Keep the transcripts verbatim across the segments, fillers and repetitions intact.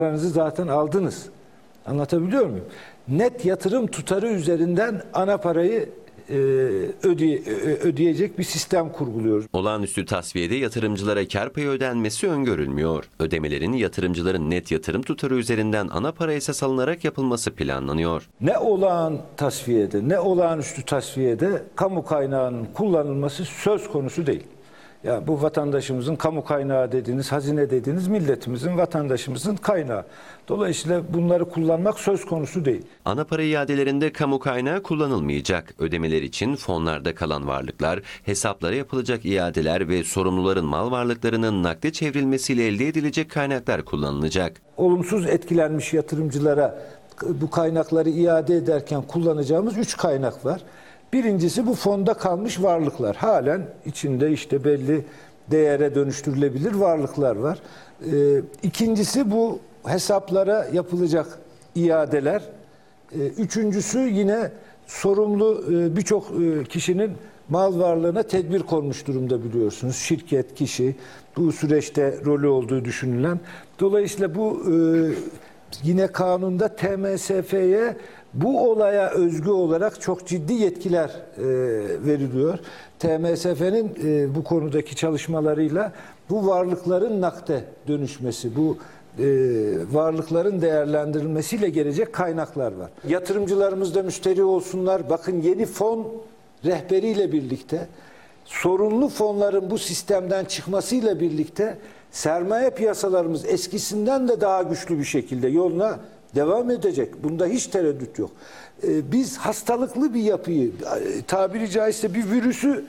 Paranızı zaten aldınız. Anlatabiliyor muyum? Net yatırım tutarı üzerinden ana parayı e, ödeye, ödeyecek bir sistem kurguluyoruz. Olağanüstü tasfiyede yatırımcılara kar payı ödenmesi öngörülmüyor. Ödemelerin yatırımcıların net yatırım tutarı üzerinden ana para esas alınarak yapılması planlanıyor. Ne olağan tasfiyede ne olağanüstü tasfiyede kamu kaynağının kullanılması söz konusu değil. Ya bu vatandaşımızın kamu kaynağı dediğiniz, hazine dediğiniz milletimizin, vatandaşımızın kaynağı. Dolayısıyla bunları kullanmak söz konusu değil. Ana para iadelerinde kamu kaynağı kullanılmayacak. Ödemeler için fonlarda kalan varlıklar, hesaplara yapılacak iadeler ve sorumluların mal varlıklarının nakde çevrilmesiyle elde edilecek kaynaklar kullanılacak. Olumsuz etkilenmiş yatırımcılara bu kaynakları iade ederken kullanacağımız üç kaynak var. Birincisi bu fonda kalmış varlıklar. Halen içinde işte belli değere dönüştürülebilir varlıklar var. Ee, ikincisi bu hesaplara yapılacak iadeler. Ee, üçüncüsü yine sorumlu e, birçok e, kişinin mal varlığına tedbir konmuş durumda biliyorsunuz. Şirket, kişi bu süreçte rolü olduğu düşünülen. Dolayısıyla bu e, yine kanunda T M S F'ye bu olaya özgü olarak çok ciddi yetkiler e, veriliyor. T M S F'nin e, bu konudaki çalışmalarıyla bu varlıkların nakde dönüşmesi, bu e, varlıkların değerlendirilmesiyle gelecek kaynaklar var. Yatırımcılarımız da müşteri olsunlar. Bakın yeni fon rehberiyle birlikte sorunlu fonların bu sistemden çıkmasıyla birlikte sermaye piyasalarımız eskisinden de daha güçlü bir şekilde yoluna devam edecek. Bunda hiç tereddüt yok. Ee, biz hastalıklı bir yapıyı, tabiri caizse bir virüsü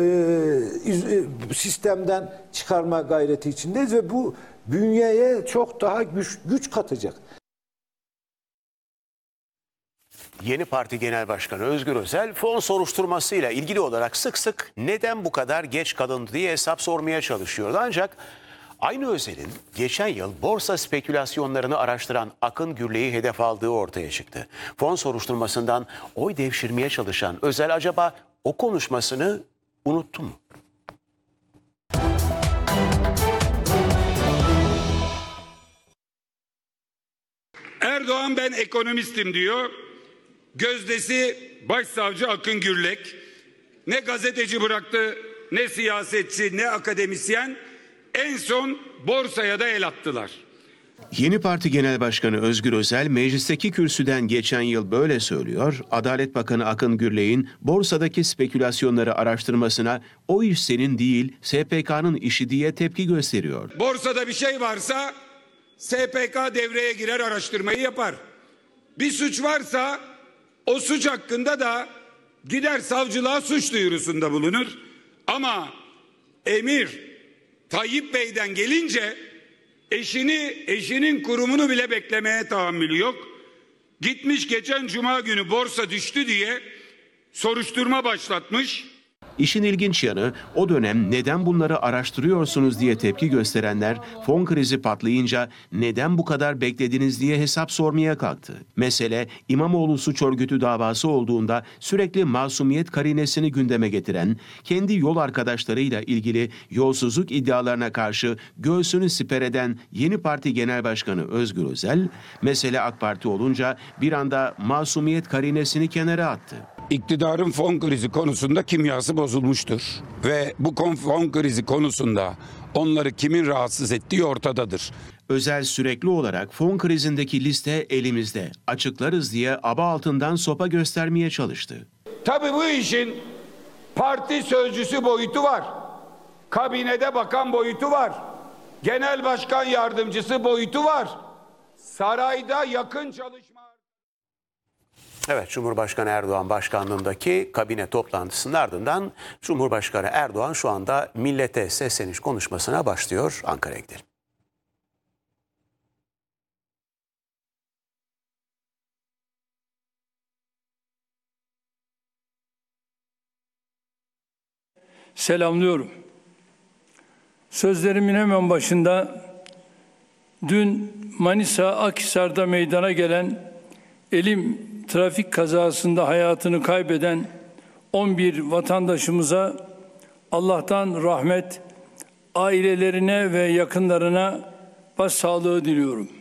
e, sistemden çıkarma gayreti içindeyiz ve bu bünyeye çok daha güç, güç katacak. Yeni Parti Genel Başkanı Özgür Özel fon soruşturmasıyla ilgili olarak sık sık neden bu kadar geç kalındı diye hesap sormaya çalışıyordu. Ancak aynı Özel'in geçen yıl borsa spekülasyonlarını araştıran Akın Gürlek'i hedef aldığı ortaya çıktı. Fon soruşturmasından oy devşirmeye çalışan Özel acaba o konuşmasını unuttu mu? Erdoğan ben ekonomistim diyor. Gözdesi Başsavcı Akın Gürlek. Ne gazeteci bıraktı, ne siyasetçi, ne akademisyen. En son borsaya da el attılar. Yeni Parti Genel Başkanı Özgür Özel meclisteki kürsüden geçen yıl böyle söylüyor. Adalet Bakanı Akın Gürlek'in borsadaki spekülasyonları araştırmasına o iş senin değil S P K'nın işi diye tepki gösteriyor. Borsada bir şey varsa S P K devreye girer, araştırmayı yapar. Bir suç varsa o suç hakkında da gider savcılığa suç duyurusunda bulunur. Ama emir Tayyip Bey'den gelince eşini, eşinin kurumunu bile beklemeye tahammülü yok. Gitmiş geçen cuma günü borsa düştü diye soruşturma başlatmış. İşin ilginç yanı o dönem neden bunları araştırıyorsunuz diye tepki gösterenler fon krizi patlayınca neden bu kadar beklediniz diye hesap sormaya kalktı. Mesele İmamoğlu suç örgütü davası olduğunda sürekli masumiyet karinesini gündeme getiren, kendi yol arkadaşlarıyla ilgili yolsuzluk iddialarına karşı göğsünü siper eden Yeni Parti Genel Başkanı Özgür Özel, mesele AK Parti olunca bir anda masumiyet karinesini kenara attı. İktidarın fon krizi konusunda kimyası bozulmuştur. Ve bu fon krizi konusunda onları kimin rahatsız ettiği ortadadır. Özel sürekli olarak fon krizindeki liste elimizde, açıklarız diye aba altından sopa göstermeye çalıştı. Tabii bu işin parti sözcüsü boyutu var. Kabinede bakan boyutu var. Genel başkan yardımcısı boyutu var. Sarayda yakın çalışma... Evet, Cumhurbaşkanı Erdoğan başkanlığındaki kabine toplantısının ardından Cumhurbaşkanı Erdoğan şu anda millete sesleniş konuşmasına başlıyor. Ankara'ya gidelim. Selamlıyorum. Sözlerimin hemen başında dün Manisa Akhisar'da meydana gelen elim trafik kazasında hayatını kaybeden on bir vatandaşımıza Allah'tan rahmet, ailelerine ve yakınlarına başsağlığı diliyorum.